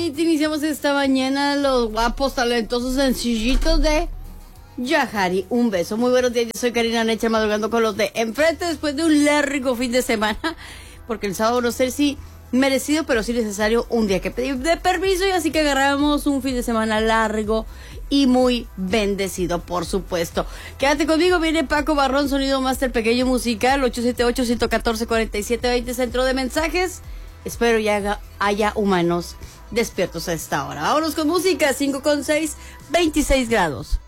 Iniciamos esta mañana los guapos, talentosos, sencillitos de Yajari. Un beso. Muy buenos días, yo soy Karina Necha, madrugando con los de enfrente después de un largo fin de semana, porque el sábado no sé si merecido, pero sí necesario un día que pedir de permiso, y así que agarramos un fin de semana largo y muy bendecido, por supuesto. Quédate conmigo, viene Paco Barrón, Sonido Master Pequeño Musical, 878-114-4720, centro de mensajes. Espero ya haya humanos despiertos a esta hora. Vámonos con música, 5:06, 26 grados.